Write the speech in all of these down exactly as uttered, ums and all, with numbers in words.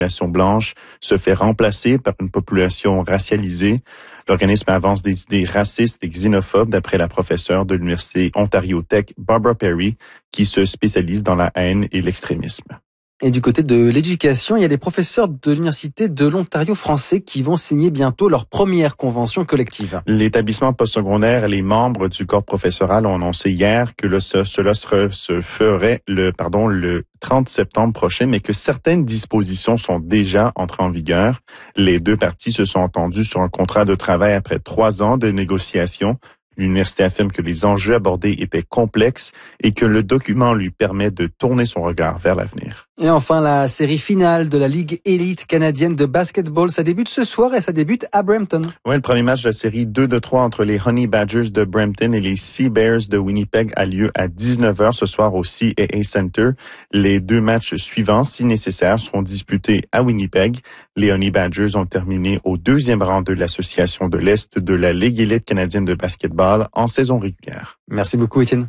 population blanche se fait remplacer par une population racialisée. L'organisme avance des idées racistes et xénophobes d'après la professeure de l'Université Ontario Tech, Barbara Perry, qui se spécialise dans la haine et l'extrémisme. Et du côté de l'éducation, il y a des professeurs de l'Université de l'Ontario français qui vont signer bientôt leur première convention collective. L'établissement postsecondaire et les membres du corps professoral ont annoncé hier que le, cela se, se ferait le, pardon, le trente septembre prochain, mais que certaines dispositions sont déjà entrées en vigueur. Les deux parties se sont entendues sur un contrat de travail après trois ans de négociations. L'université affirme que les enjeux abordés étaient complexes et que le document lui permet de tourner son regard vers l'avenir. Et enfin, la série finale de la Ligue élite canadienne de basketball, ça débute ce soir et ça débute à Brampton. Oui, le premier match de la série deux de trois entre les Honey Badgers de Brampton et les Sea Bears de Winnipeg a lieu à dix-neuf heures ce soir au C A A Center. Les deux matchs suivants, si nécessaire, seront disputés à Winnipeg. Les Honey Badgers ont terminé au deuxième rang de l'Association de l'Est de la Ligue élite canadienne de basketball en saison régulière. Merci beaucoup, Étienne.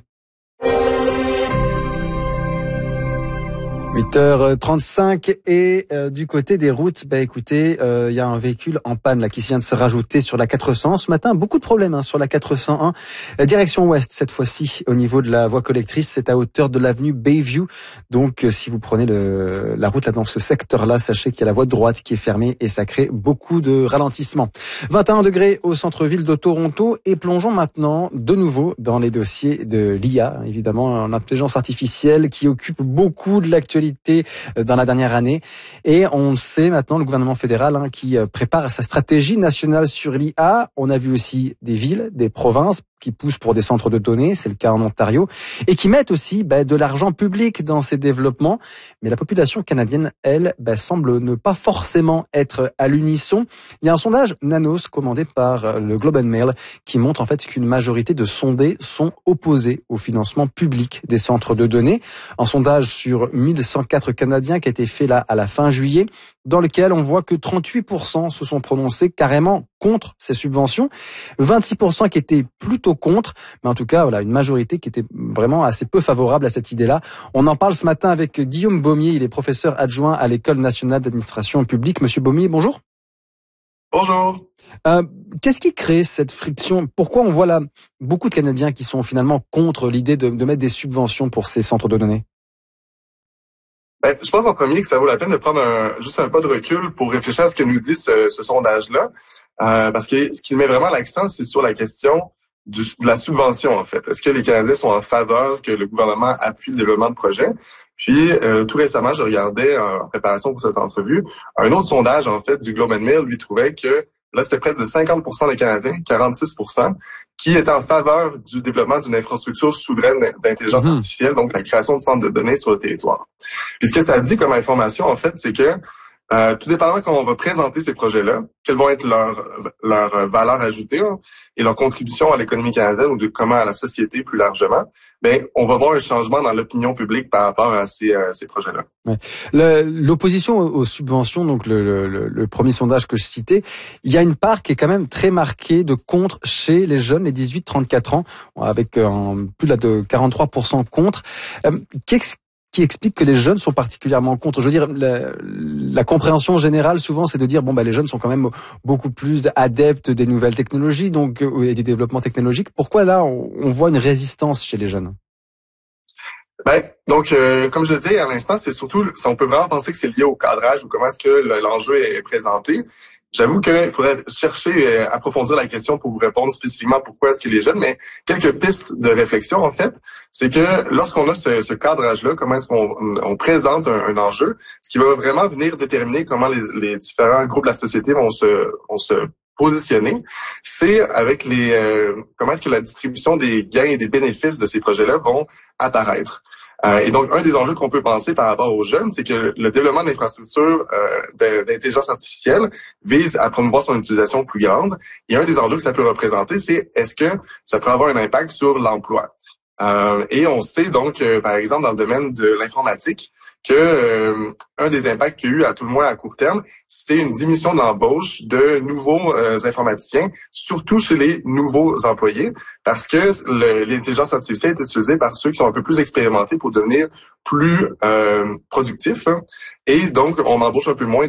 huit heures trente-cinq et euh, du côté des routes, bah écoutez, il euh, y a un véhicule en panne là qui vient de se rajouter sur la quatre cent un ce matin. Beaucoup de problèmes hein, sur la quatre cent un, euh, direction ouest cette fois-ci au niveau de la voie collectrice. C'est à hauteur de l'avenue Bayview. Donc euh, si vous prenez le, la route là dans ce secteur-là, sachez qu'il y a la voie de droite qui est fermée et ça crée beaucoup de ralentissement. vingt et un degrés au centre-ville de Toronto et plongeons maintenant de nouveau dans les dossiers de l'I A, évidemment l'intelligence artificielle qui occupe beaucoup de l'actualité dans la dernière année. Et on sait maintenant, le gouvernement fédéral hein, qui prépare sa stratégie nationale sur l'I A. On a vu aussi des villes, des provinces qui poussent pour des centres de données, c'est le cas en Ontario, et qui mettent aussi bah, de l'argent public dans ces développements. Mais la population canadienne, elle, bah, semble ne pas forcément être à l'unisson. Il y a un sondage Nanos commandé par le Globe and Mail qui montre en fait qu'une majorité de sondés sont opposés au financement public des centres de données. Un sondage sur mille cent quatre Canadiens qui a été fait là à la fin juillet, dans lequel on voit que trente-huit pour cent se sont prononcés carrément contre ces subventions, vingt-six pour cent qui étaient plutôt contre, mais en tout cas, voilà, une majorité qui était vraiment assez peu favorable à cette idée-là. On en parle ce matin avec Guillaume Baumier, il est professeur adjoint à l'École nationale d'administration publique. Monsieur Baumier, bonjour. Bonjour. Euh, qu'est-ce qui crée cette friction? Pourquoi on voit là beaucoup de Canadiens qui sont finalement contre l'idée de, de mettre des subventions pour ces centres de données? Ben, je pense en premier que ça vaut la peine de prendre un, juste un pas de recul pour réfléchir à ce que nous dit ce, ce sondage-là, euh, parce que ce qui met vraiment l'accent, c'est sur la question du, de la subvention, en fait. Est-ce que les Canadiens sont en faveur que le gouvernement appuie le développement de projets? Puis, euh, tout récemment, je regardais en préparation pour cette entrevue, un autre sondage, en fait, du Globe and Mail, lui trouvait que là, c'était près de cinquante pour cent des Canadiens, quarante-six pour cent, qui étaient en faveur du développement d'une infrastructure souveraine d'intelligence mmh. artificielle, donc la création de centres de données sur le territoire. Puis ce que ça dit comme information, en fait, c'est que euh, tout dépendamment comment on va présenter ces projets-là, quelles vont être leurs leur valeurs ajoutées hein, et leur contribution à l'économie canadienne ou de comment à la société plus largement, ben on va voir un changement dans l'opinion publique par rapport à ces, euh, ces projets-là. Ouais. Le, l'opposition aux subventions, donc le, le, le premier sondage que je citais, il y a une part qui est quand même très marquée de contre chez les jeunes, les dix-huit trente-quatre ans, avec un, plus de quarante-trois pour cent contre. Euh, qu'est-ce qui explique que les jeunes sont particulièrement contre? Je veux dire, la, la compréhension générale souvent, c'est de dire bon bah les jeunes sont quand même beaucoup plus adeptes des nouvelles technologies, donc et des développements technologiques. Pourquoi là on, on voit une résistance chez les jeunes? Ben, donc, euh, comme je le disais à l'instant, c'est surtout, on peut vraiment penser que c'est lié au cadrage ou comment est-ce que l'enjeu est présenté. J'avoue qu'il faudrait chercher, euh, approfondir la question pour vous répondre spécifiquement pourquoi est-ce que les jeunes, mais quelques pistes de réflexion, en fait, c'est que lorsqu'on a ce, ce cadrage-là, comment est-ce qu'on on présente un, un enjeu, ce qui va vraiment venir déterminer comment les, les différents groupes de la société vont se, vont se positionner, c'est avec les euh, comment est-ce que la distribution des gains et des bénéfices de ces projets-là vont apparaître. Euh, et donc, un des enjeux qu'on peut penser par rapport aux jeunes, c'est que le développement d'infrastructures euh, d'intelligence artificielle vise à promouvoir son utilisation plus grande. Et un des enjeux que ça peut représenter, c'est est-ce que ça peut avoir un impact sur l'emploi? Euh, et on sait donc, euh, par exemple, dans le domaine de l'informatique, que euh, un des impacts qu'il y a eu à tout le moins à court terme, c'était une diminution d'embauche de nouveaux euh, informaticiens, surtout chez les nouveaux employés, parce que le, l'intelligence artificielle est utilisée par ceux qui sont un peu plus expérimentés pour devenir plus euh, productifs, hein, et donc on embauche un peu moins